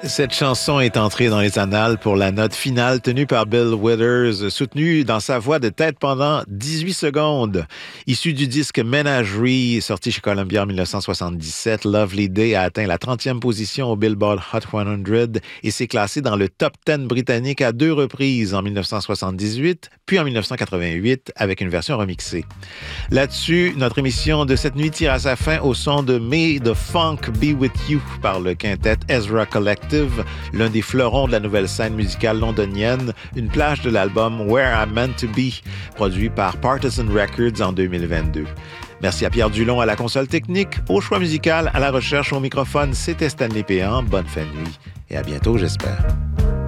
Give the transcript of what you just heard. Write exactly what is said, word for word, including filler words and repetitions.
Cette chanson est entrée dans les annales pour la note finale tenue par Bill Withers, soutenue dans sa voix de tête pendant dix-huit secondes. Issu du disque Menagerie, sorti chez Columbia en dix-neuf cent soixante-dix-sept, Lovely Day a atteint la trentième position au Billboard Hot cent et s'est classé dans le top dix britannique à deux reprises, en dix-neuf cent soixante-dix-huit puis en dix-neuf cent quatre-vingt-huit avec une version remixée. Là-dessus, notre émission de cette nuit tire à sa fin au son de May the Funk Be With You par le quintet Ezra Collective, l'un des fleurons de la nouvelle scène musicale londonienne, une plage de l'album Where I'm Meant to Be, produit par Partisan Records en deux mille vingt-deux. Merci à Pierre Dulon à la console technique, au choix musical, à la recherche, au microphone. C'était Stanley Péan. Bonne fin de nuit et à bientôt, j'espère.